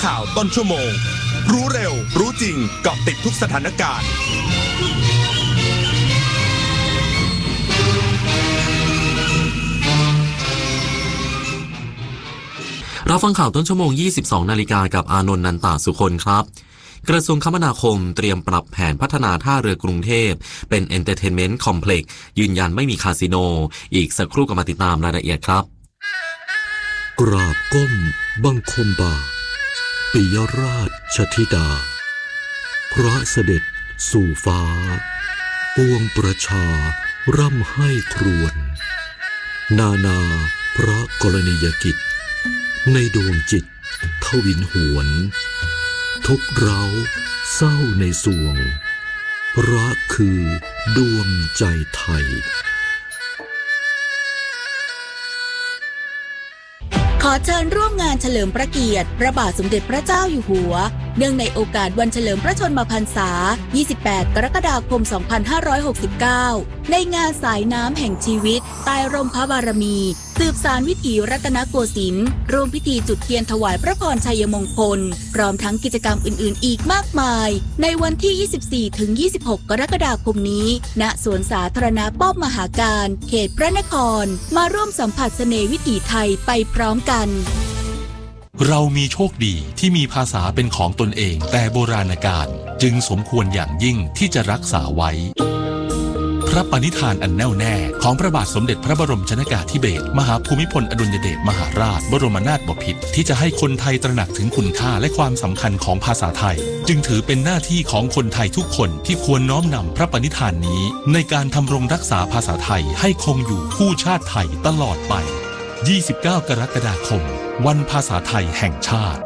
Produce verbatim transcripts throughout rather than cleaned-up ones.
ข่าวต้นชั่วโมงรู้เร็วรู้จริงเกาะติดทุกสถานการณ์เราฟังข่าวต้นชั่วโมง ยี่สิบสอง นาฬิกากับอานนท์ นันตาสุคนครับกระทรวงคมนาคมเตรียมปรับแผนพัฒนาท่าเรือกรุงเทพเป็น Entertainment Complex ยืนยันไม่มีคาสิโนอีกสักครู่ก็มาติดตามรายละเอียดครับกราบก้มบังคมบาทปิยราชธิดาพระเสด็จสู่ฟ้าปวงประชาร่ำให้ครวญนานาพระกรณียกิจในดวงจิตทวินหวนทุกเร้าเศร้าในสวงรักคือดวงใจไทยขอเชิญร่วมงานเฉลิมพระเกียรติพระบาทสมเด็จพระเจ้าอยู่หัวเนื่องในโอกาสวันเฉลิมพระชนมพรรษา ยี่สิบแปด กรกฎาคม สองพันห้าร้อยหกสิบเก้า ในงานสายน้ำแห่งชีวิตใต้ร่มพระบารมีสืบสานวิถีรัตนโกสินทร์ร่วมพิธีจุดเทียนถวายพระพรชัยมงคลพร้อมทั้งกิจกรรมอื่นๆอีกมากมายในวันที่ ยี่สิบสี่ถึงยี่สิบหก กรกฎาคมนี้ณสวนสาธารณะป้อมมหาการเขตพระนครมาร่วมสัมผัสเสน่ห์วิถีไทยไปพร้อมกันเรามีโชคดีที่มีภาษาเป็นของตนเองแต่โบราณกาลจึงสมควรอย่างยิ่งที่จะรักษาไว้พระปณิธานอันแน่วแน่ของพระบาทสมเด็จพระบรมชนกาธิเบศรมหาภูมิพลอดุลยเดชมหาราชบรมนาถบพิตรที่จะให้คนไทยตระหนักถึงคุณค่าและความสำคัญของภาษาไทยจึงถือเป็นหน้าที่ของคนไทยทุกคนที่ควรน้อมนำพระปณิธานนี้ในการทำรงรักษาภาษาไทยให้คงอยู่คู่ชาติไทยตลอดไปยี่สิบเก้ากรกฎาคมวันภาษาไทยแห่งชาติ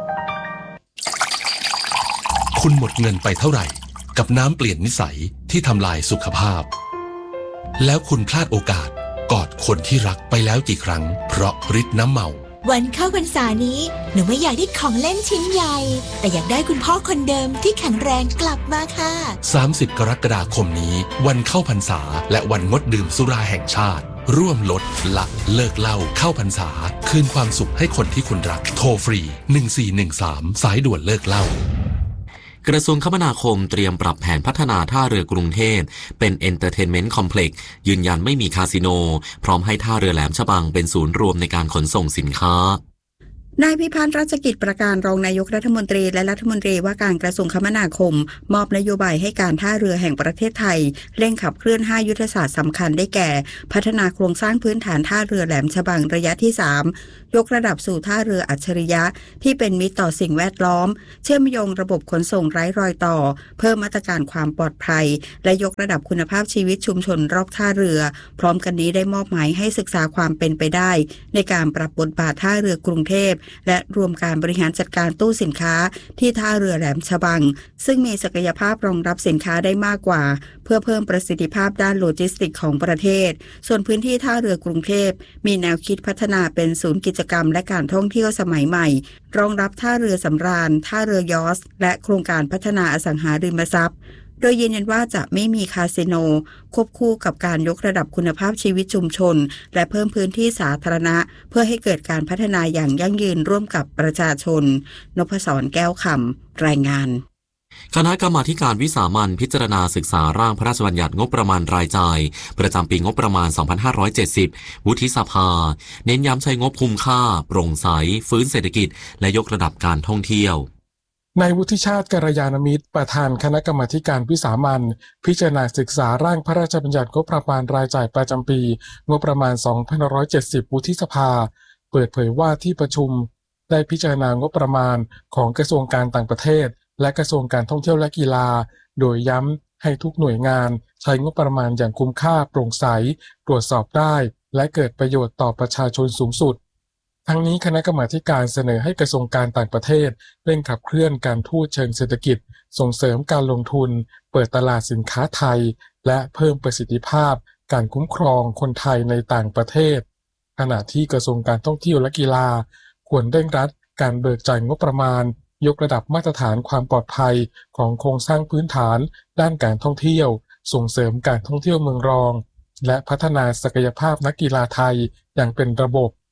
คุณหมดเงินไปเท่าไหร่กับน้ำเปลี่ยนนิสัยที่ทำลายสุขภาพแล้วคุณพลาดโอกาสกอดคนที่รักไปแล้วกี่ครั้งเพราะฤทธิ์น้ำเมาวันเข้าพรรษานี้หนูไม่อยากได้ของเล่นชิ้นใหญ่แต่อยากได้คุณพ่อคนเดิมที่แข็งแรงกลับมาค่ะสามสิบกรกฎาคมนี้วันเข้าพรรษาและวันงดดื่มสุราแห่งชาติร่วมลดละเลิกเหล้าเข้าพรรษาคืนความสุขให้คนที่คุณรักโทรฟรีหนึ่งสี่หนึ่งสามสายด่วนเลิกเหล้ากระทรวงคมนาคมเตรียมปรับแผนพัฒนาท่าเรือกรุงเทพเป็น Entertainment Complex ยืนยันไม่มีคาสิโนพร้อมให้ท่าเรือแหลมฉบังเป็นศูนย์รวมในการขนส่งสินค้านายพิพัฒน์รัชกิจประการรองนายกรัฐมนตรีและรัฐมนตรีว่าการกระทรวงคมนาคมมอบนโยบายให้การท่าเรือแห่งประเทศไทยเร่งขับเคลื่อนห้ายุทธศาสตร์สำคัญได้แก่พัฒนาโครงสร้างพื้นฐานท่าเรือแหลมฉบังระยะที่สามยกระดับสู่ท่าเรืออัจฉริยะที่เป็นมิตรต่อสิ่งแวดล้อมเชื่อมโยงระบบขนส่งไร้รอยต่อเพิ่มมาตรการความปลอดภัยและยกระดับคุณภาพชีวิตชุมชนรอบท่าเรือพร้อมกันนี้ได้มอบหมายให้ศึกษาความเป็นไปได้ในการปรับบทบาทท่าเรือกรุงเทพและรวมการบริหารจัดการตู้สินค้าที่ท่าเรือแหลมฉบังซึ่งมีศักยภาพรองรับสินค้าได้มากกว่าเพื่อเพิ่มประสิทธิภาพด้านโลจิสติกของประเทศส่วนพื้นที่ท่าเรือกรุงเทพมีแนวคิดพัฒนาเป็นศูนย์กิจกรรมและการท่องเที่ยวสมัยใหม่รองรับท่าเรือสำราญท่าเรือยอชต์และโครงการพัฒนาอสังหาริมทรัพย์โดยยืนยันว่าจะไม่มีคาสิโนควบคู่กับการยกระดับคุณภาพชีวิตชุมชนและเพิ่มพื้นที่สาธารณะเพื่อให้เกิดการพัฒนาอย่างยั่งยืนร่วมกับประชาชนนพศรแก้วคำรายงานคณะกรรมาการวิสามัญพิจารณาศึกษาร่างพระราชบัญญัติงบประมาณรายจ่ายประจำปีงบประมาณ สองพันห้าร้อยเจ็ดสิบ วุฒิสภาเน้นย้ำใช้งบคุ้มค่าโปร่งใสฟื้นเศรษฐกิจและยกระดับการท่องเที่ยวนายวุฒิชาติกัลยาณมิตรประธานคณะกรรมาการวิสามัญพิจารณาศึกษาร่างพระราชบัญญัติงบประมาณรายจ่ายประจำปีงบประมาณ สองพันห้าร้อยเจ็ดสิบ วุฒิสภาเปิดเผยว่าที่ประชุมได้พิจารณางบประมาณของกระทรวงการต่างประเทศและกระทรวงการท่องเที่ยวและกีฬาโดยย้ำให้ทุกหน่วยงานใช้งบประมาณอย่างคุ้มค่าโปร่งใสตรวจสอบได้และเกิดประโยชน์ต่อประชาชนสูงสุดทั้งนี้คณะกรรมาการเสนอให้กระทรวงการต่างประเทศเร่งขับเคลื่อนการทูตเชิงเศรษฐกิจส่งเสริมการลงทุนเปิดตลาดสินค้าไทยและเพิ่มประสิทธิภาพการคุ้มครองคนไทยในต่างประเทศขณะที่กระทรวงการท่องเที่ยวและกีฬาควรเร่งรัดการเบิกจ่ายงบประมาณยกระดับมาตรฐานความปลอดภัยของโครงสร้างพื้นฐานด้านการท่องเที่ยวส่งเสริมการท่องเที่ยวเมืองรองและพัฒนาศักยภาพนักกีฬาไทยอย่างเป็นระบบ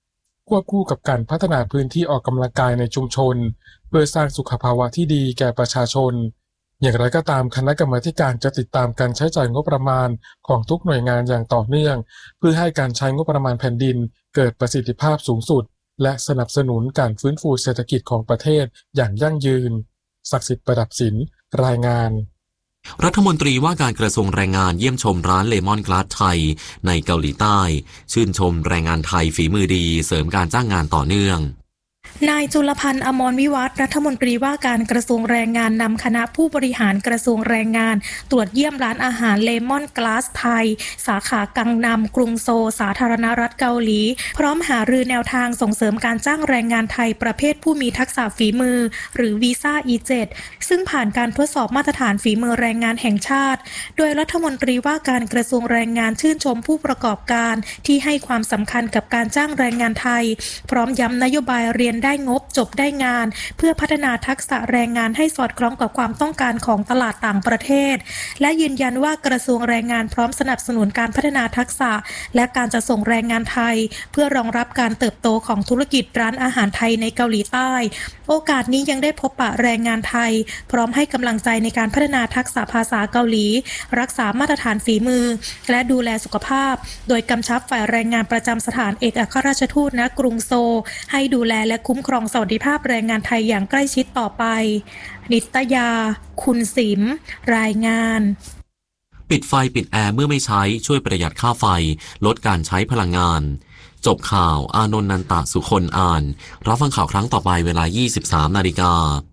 ควบคู่กับการพัฒนาพื้นที่ออกกำลังกายในชุมชนเพื่อสร้างสุขภาวะที่ดีแก่ประชาชนอย่างไรก็ตามคณะกรรมาการจะติดตามการใช้จ่ายงบประมาณของทุกหน่วยงานอย่างต่อเนื่องเพื่อให้การใช้งบประมาณแผ่นดินเกิดประสิทธิภาพสูงสุดและสนับสนุนการฟื้นฟูเศรษฐกิจของประเทศอย่างยั่งยืนศักดิ์สิทธิ์ประดับศิลป์รายงานรัฐมนตรีว่าการกระทรวงแรงงานเยี่ยมชมร้านเลมอนกลาสไทยในเกาหลีใต้ชื่นชมแรงงานไทยฝีมือดีเสริมการจ้างงานต่อเนื่องนายจุลพันธ์อมรวิวัฒน์รัฐมนตรีว่าการกระทรวงแรงงานนำคณะผู้บริหารกระทรวงแรงงานตรวจเยี่ยมร้านอาหารเลมอนกลาสไทยสาขากังนัมกรุงโซลสาธารณรัฐเกาหลีพร้อมหารือแนวทางส่งเสริมการจ้างแรงงานไทยประเภทผู้มีทักษะฝีมือหรือวีซ่า อี เจ็ด ซึ่งผ่านการทดสอบมาตรฐานฝีมือแรงงานแห่งชาติโดยรัฐมนตรีว่าการกระทรวงแรงงานชื่นชมผู้ประกอบการที่ให้ความสำคัญกับการจ้างแรงงานไทยพร้อมย้ำนโยบายเรียนได้งบจบได้งานเพื่อพัฒนาทักษะแรงงานให้สอดคล้องกับความต้องการของตลาดต่างประเทศและยืนยันว่ากระทรวงแรงงานพร้อมสนับสนุนการพัฒนาทักษะและการจะส่งแรงงานไทยเพื่อรองรับการเติบโตของธุรกิจร้านอาหารไทยในเกาหลีใต้โอกาสนี้ยังได้พบปะแรงงานไทยพร้อมให้กำลังใจในการพัฒนาทักษะภาษาเกาหลีรักษามาตรฐานฝีมือและดูแลสุขภาพโดยกำชับฝ่ายแรงงานประจำสถานเอกอัครราชทูตณกรุงโซลให้ดูแลและคุ้มครองสวัสดิภาพแรงงานไทยอย่างใกล้ชิดต่อไปนิตยาคุณสิมรายงานปิดไฟปิดแอร์เมื่อไม่ใช้ช่วยประหยัดค่าไฟลดการใช้พลังงานจบข่าวอานนท์นันตะสุคนอ่านรับฟังข่าวครั้งต่อไปเวลา ยี่สิบสามนาฬิกา